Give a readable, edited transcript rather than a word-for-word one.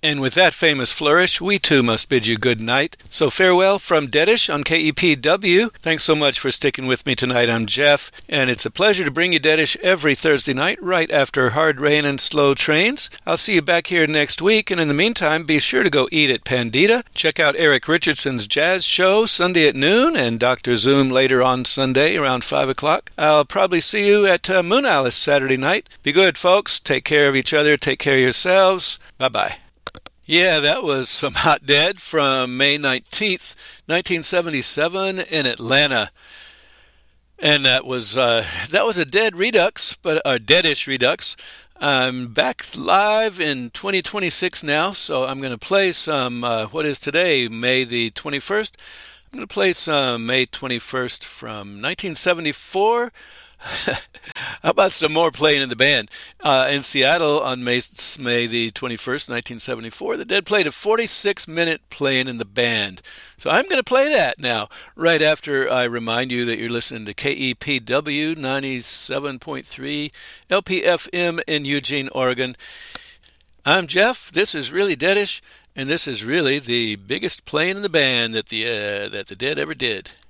And with that famous flourish, we too must bid you good night. So farewell from Deadish on KEPW. Thanks so much for sticking with me tonight. I'm Jeff, and it's a pleasure to bring you Deadish every Thursday night right after Hard Rain and Slow Trains. I'll see you back here next week, and in the meantime, be sure to go eat at Pandita. Check out Eric Richardson's jazz show Sunday at noon, and Dr. Zoom later on Sunday around 5 o'clock. I'll probably see you at Moon Alice Saturday night. Be good, folks. Take care of each other. Take care of yourselves. Bye-bye. Yeah, that was some Hot Dead from May 19th, 1977 in Atlanta. And that was a Dead Redux, but a Deadish Redux. I'm back live in 2026 now, so I'm going to play some, what is today, May the 21st? I'm going to play some May 21st from 1974. How about some more playing in the band? In Seattle on May the 21st, 1974, the Dead played a 46-minute playing in the band. So I'm going to play that now, right after I remind you that you're listening to KEPW 97.3 LPFM in Eugene, Oregon. I'm Jeff. This is really Deadish, and this is really the biggest playing in the band that the Dead ever did.